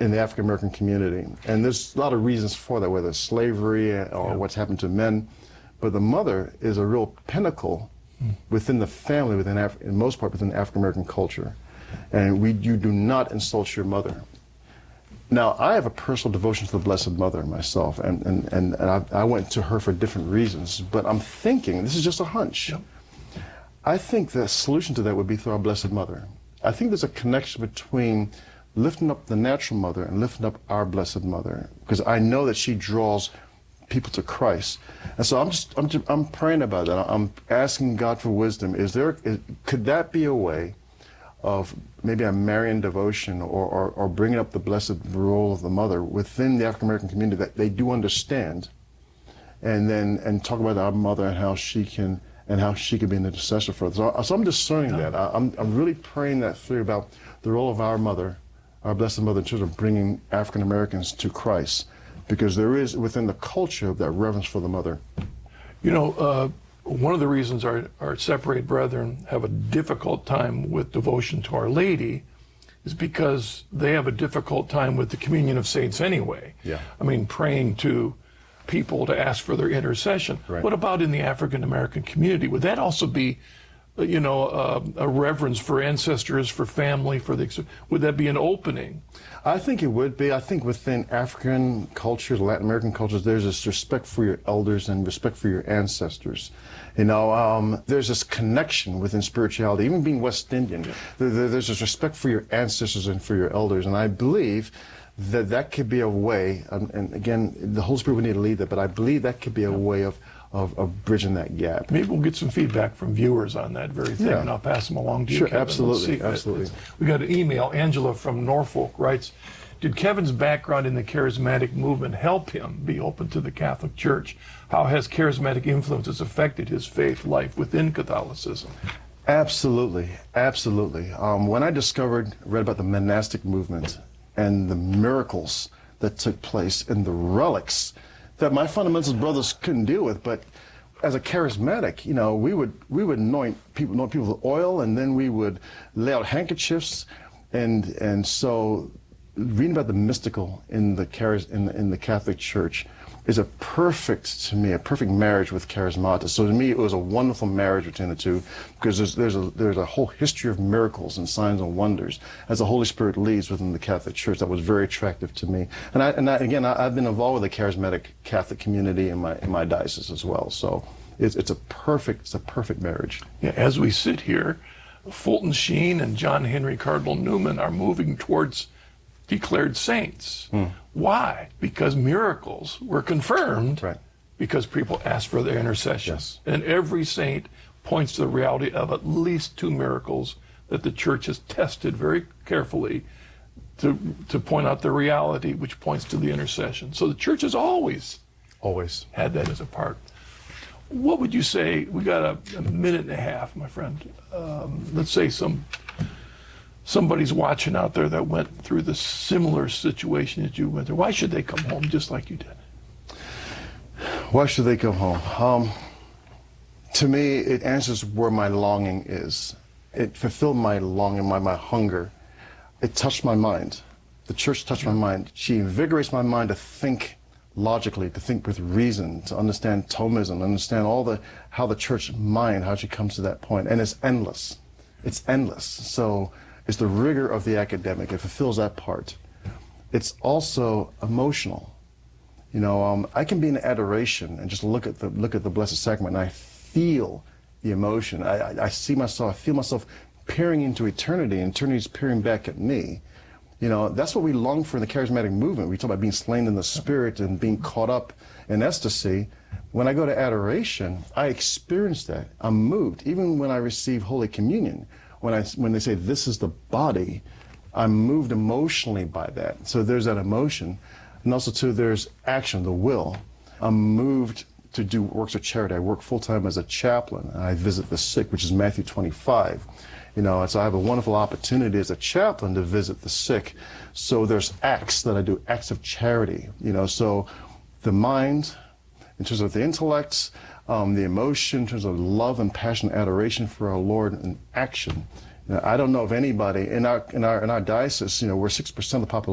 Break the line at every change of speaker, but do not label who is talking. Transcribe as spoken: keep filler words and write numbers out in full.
in the African American community. And there's a lot of reasons for that, whether it's slavery or yeah. what's happened to men. But the mother is a real pinnacle mm. within the family, within Af in most part within African American culture. And we, you do not insult your mother. Now, I have a personal devotion to the Blessed Mother myself, and, and, and, and I, I went to her for different reasons. But I'm thinking, this is just a hunch, yep. I think the solution to that would be through our Blessed Mother. I think there's a connection between lifting up the natural mother and lifting up our Blessed Mother, because I know that she draws people to Christ. And so I'm just, I'm, just, I'm praying about that. I'm asking God for wisdom. Is there, is, could that be a way of maybe a Marian devotion, or, or, or bringing up the blessed role of the mother within the African American community that they do understand, and then and talk about our mother and how she can and how she can be an intercessor for us. So, so I'm discerning yeah. that. I, I'm I'm really praying that through about the role of our mother, our Blessed Mother, in terms of bringing African Americans to Christ, because there is within the culture of that reverence for the mother.
You know. Uh, One of the reasons our, our separated brethren have a difficult time with devotion to Our Lady is because they have a difficult time with the communion of saints anyway.
Yeah.
I mean, praying to people to ask for their intercession.
Right.
What about in the African American community? Would that also be, you know, uh, a reverence for ancestors, for family, for the, would that be an opening?
I think it would be. I think within African cultures, Latin American cultures, there's this respect for your elders and respect for your ancestors. You know, um, there's this connection within spirituality, even being West Indian. Yeah. There, there's this respect for your ancestors and for your elders, and I believe that that could be a way, um, and again, the Holy Spirit would need to lead that, but I believe that could be a yeah. way of Of, of bridging that gap.
Maybe we'll get some feedback from viewers on that very thing,
yeah.
and I'll pass them along to you,
sure,
Kevin.
absolutely, absolutely.
We got an email. Angela from Norfolk writes, did Kevin's background in the charismatic movement help him be open to the Catholic Church? How has charismatic influences affected his faith life within Catholicism?
Absolutely, absolutely. Um, when I discovered, read about the monastic movement and the miracles that took place and the relics that my fundamentalist brothers couldn't deal with, but as a charismatic, you know, we would we would anoint people, anoint people with oil, and then we would lay out handkerchiefs, and and so reading about the mystical in the charis in the, in the Catholic Church is a perfect, to me, a perfect marriage with charismata. So to me, it was a wonderful marriage between the two, because there's there's a there's a whole history of miracles and signs and wonders as the Holy Spirit leads within the Catholic Church that was very attractive to me. And I and I, again, I, I've been involved with the charismatic Catholic community in my in my diocese as well. So it's it's a perfect it's a perfect marriage.
Yeah, as we sit here, Fulton Sheen and John Henry Cardinal Newman are moving towards declared saints. Hmm. Why? Because miracles were confirmed,
right,
because people asked for their intercession.
Yes.
And every saint points to the reality of at least two miracles that the Church has tested very carefully to, to point out the reality, which points to the intercession. So the Church has always,
always
had that as a part. What would you say, we got a, a minute and a half, my friend. Um, let's say some somebody's watching out there that went through the similar situation that you went through. Why should they come home just like you did?
Why should they come home? Um, to me, it answers where my longing is. It fulfilled my longing, my, my hunger. It touched my mind. The Church touched my mind. She invigorates my mind to think logically, to think with reason, to understand Thomism, understand all the, how the Church mind, how she comes to that point. And it's endless. It's endless. So it's the rigor of the academic. It fulfills that part. It's also emotional. You know, um, I can be in adoration and just look at the look at the Blessed Sacrament, and I feel the emotion. I, I, I see myself. I feel myself peering into eternity, and eternity's peering back at me. You know, that's what we long for in the charismatic movement. We talk about being slain in the Spirit and being caught up in ecstasy. When I go to adoration, I experience that. I'm moved. Even when I receive Holy Communion, when I when they say this is the body, I'm moved emotionally by that. So there's that emotion, and also too there's action, the will. I'm moved to do works of charity. I work full time as a chaplain, and I visit the sick, which is Matthew twenty-five. You know, and so I have a wonderful opportunity as a chaplain to visit the sick. So there's acts that I do, acts of charity. You know, so the mind, in terms of the intellect, um, the emotion, in terms of love and passion, adoration for our Lord, and action. You know, I don't know of anybody in our in our in our diocese. You know, we're six percent of the population.